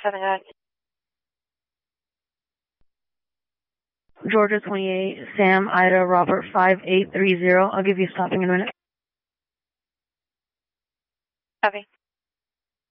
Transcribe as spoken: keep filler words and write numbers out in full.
seven, go ahead. Georgia twenty-eight, Sam, Ida, Robert five eight three zero. I'll give you a stopping in a minute. Copy.